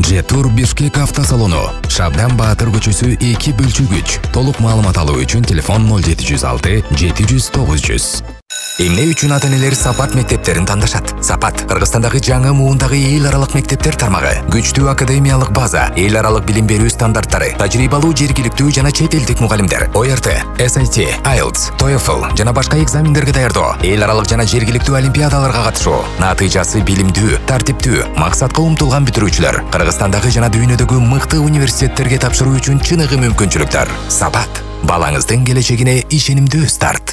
Жетур Бишкек автосалону. Шабдан Баатыр көчөсү 2 бөлчүгүч. Толук маалымат алуу үчүн телефон 0706 700 900. Эмне үчүн ата-энелер Сапат мектептерин тандашат? Сапат Кыргызстандагы жаңы муундагы эл аралык мектептер тармагы. Күчтүү академиялык база, эл аралык билим берүү стандарттары, тажрыйбалуу жергиликтүү жана чет элдик мугалимдер, ORT, SAT, IELTS, TOEFL жана башка экзамендерге даярдоо, эл аралык жана жергиликтүү олимпиадаларга катышуу. Натыйжасы билимдүү, тартиптүү, максатка умтулган бүтүрүүчүлөр Кыргызстандагы жана дүйнөдөгү мыкты университеттерге тапшыруу үчүн чыныгы мүмкүнчүлүктөр. Сапат балаңыздын келечегине ишенимдүү старт.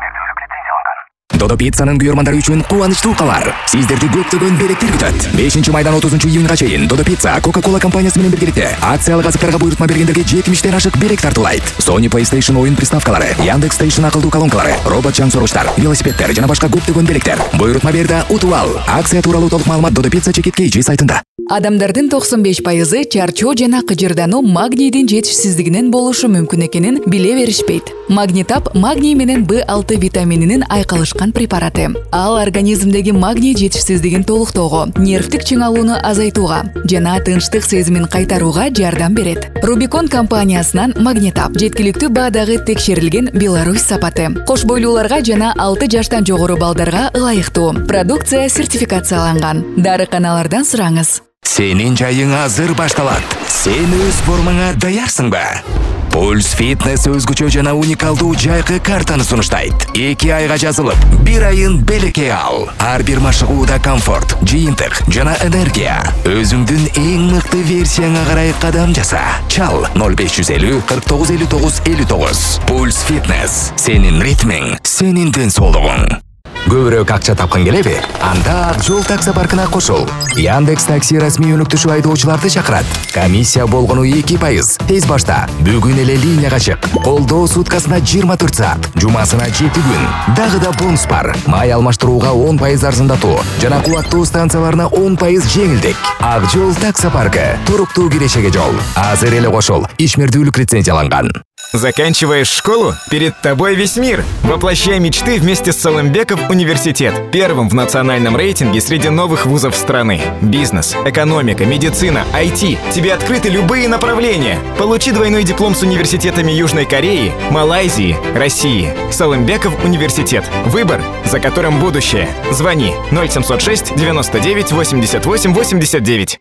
Додо Пиццанын күйөрмандары үчүн кубанычтуу кабар. Сиздерди көптөгөн белектер күтөт. 5-майдан 30-июнга чейин Додо Pizza Coca-Cola компаниясы менен биргеликте акциялык азыктарга буйрутма бергендерге 70-тен ашык белек тартуулайт. Sony PlayStation оюн приставкалары, Яндекс Station акылдуу колонкалары, робот чаң соргучтар, велосипедтер жана башка көптөгөн белектер. Буйрутма бер да утуп ал. Акция тууралуу толук маалымат Додо Pizza Чекит сайтында. Адамдардын 95% чарчоо жана кыжырдануу магнийдин жетишсиздигинен болушу мүмкүн экенин биле беришпейт. Магнитап магний менен B6 витамининин айкалышкан препараты. Ал организмдеги магний жетишсиздигин толуктоого, нервтик чыңалууну азайтууга жана тынчтык сезимин кайтарууга жардам берет. Rubicon компаниясынан Магнитап жеткиликтүү баадагы текшерилген Беларусь сапаты. Кош бойлууларга жана 6 жаштан жогору балдарга ылайыктуу. Продукция сертификацияланган. Дарыканалардан сураңыз. Сенин жайың азыр башталат. Сен өз формаңа даярсыңбы? Pulse Fitness өзгөчө жана уникалдуу жайкы картаны сунуштайт. 2 айга жазылып, 1 айын белекке ал. Ар бир машыгууда комфорт, жыйынтык жана энергия. Өзүңдүн эң мыкты версияңа карай кадам жаса. Чал 0550 49 59 59. Pulse Fitness. Сенин ритмиң, сенин ден соолугуң. Көбүрөөк акча тапкың келеби? Анда Ак Жол таксопаркына кошул. Яндекс Такси расмий өнүктүшү айдоочуларды чакырат. Комиссия болгону 2%. Тез башта. Бүгүн эле линияга чык. Колдоо суткасына 24 саат, жумасына 7 күн. Дагы да бонус бар. Май алмаштырууга 10% арзандатуу жана кубаттуу станцияларына 10% жеңилдик. Ак Жол таксопаркы. Туруктуу кирешеге жол. Азыр эле кошул. Ишмердүүлүк лицензияланган. Заканчиваешь школу? Перед тобой весь мир. Воплощай мечты вместе с Салымбеков университет. Первым в национальном рейтинге среди новых вузов страны. Бизнес, экономика, медицина, IT. Тебе открыты любые направления. Получи двойной диплом с университетами Южной Кореи, Малайзии, России. Салымбеков университет. Выбор, за которым будущее. Звони 0706 99 88 89.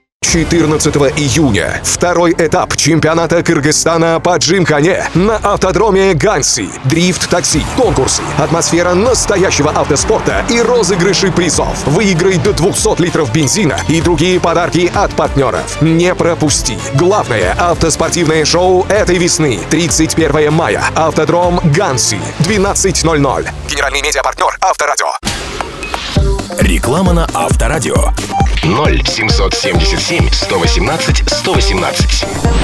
14 июня. Второй этап чемпионата Кыргызстана по джим-коне на автодроме Ганси. Дрифт, такси, конкурсы, атмосфера настоящего автоспорта и розыгрыши призов. Выиграй до 200 литров бензина и другие подарки от партнеров. Не пропусти. Главное автоспортивное шоу этой весны. 31 мая. Автодром Ганси. 12:00. Генеральный медиапартнер Авторадио. Реклама на Авторадио. 0777 118 118.